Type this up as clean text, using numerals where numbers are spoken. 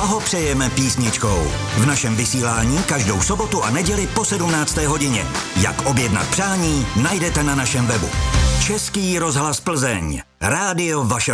blahopřejeme písničkou. V našem vysílání každou sobotu a neděli po 17. hodině. Jak objednat přání, najdete na našem webu. Český rozhlas Plzeň. Rádio vašeho